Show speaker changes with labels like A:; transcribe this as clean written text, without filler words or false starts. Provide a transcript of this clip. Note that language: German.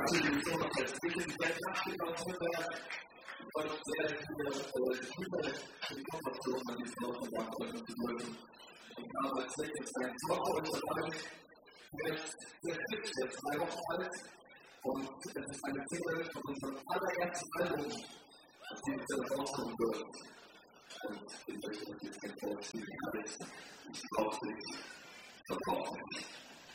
A: natürlich so noch als wirklich sehr nachgedacht und sehr viele Informationen an diesen Leuten beantworten zu dürfen. Und habe als jetzt ein Woche unterwegs mit der Tipps jetzt 3 Wochen alt. Und es ist eine Single von unserem allerersten Album, die jetzt rauskommen wird. Und ich möchte euch jetzt nicht vorstellen, ich brauche nicht, verbrauche nicht.